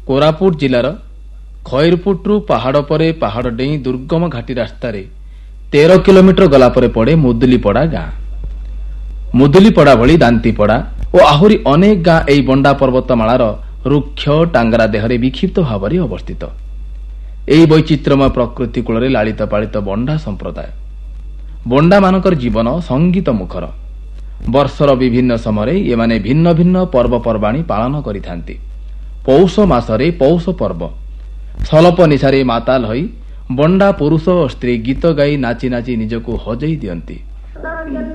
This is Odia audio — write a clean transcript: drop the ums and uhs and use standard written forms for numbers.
କୋରାପୁଟ ଜିଲ୍ଲାର ଖଇରପୁଟରୁ ପାହାଡ଼ ପରେ ପାହାଡ଼ ଡେଇଁ ଦୁର୍ଗମ ଘାଟି ରାସ୍ତାରେ 13 କିଲୋମିଟର ଗଲା ପରେ ପଡ଼େ ମୁଦୁଲିପଡ଼ା ଗାଁ। ମୁଦୁଲିପଡ଼ା ଭଳି ଦାନ୍ତିପଡ଼ା ଓ ଆହୁରି ଅନେକ ଗାଁ ଏହି ବଣ୍ଡା ପର୍ବତମାଳାର ରୁକ୍ଷ ଟାଙ୍ଗରା ଦେହରେ ବିକ୍ଷିପ୍ତ ଭାବରେ ଅବସ୍ଥିତ। ଏହି ବୈଚିତ୍ର୍ୟମୟ ପ୍ରକୃତି କୂଳରେ ଲାଳିତ ପାଳିତ ବଣ୍ଡା ସମ୍ପ୍ରଦାୟ। ବଣ୍ଡାମାନଙ୍କର ଜୀବନ ସଙ୍ଗୀତ ମୁଖର। ବର୍ଷର ବିଭିନ୍ନ ସମୟରେ ଏମାନେ ଭିନ୍ନ ଭିନ୍ନ ପର୍ବପର୍ବାଣୀ ପାଳନ କରିଥାନ୍ତି। ପୌଷ ମାସରେ ପୌଷ ପର୍ବ। ସଲପ ନିଶାରେ ମାତାଲ ହୋଇ ବଣ୍ଡା ପୁରୁଷ ଓ ସ୍ତ୍ରୀ ଗୀତ ଗାଇ ନାଚି ନାଚି ନିଜକୁ ହଜେଇ ଦିଅନ୍ତି।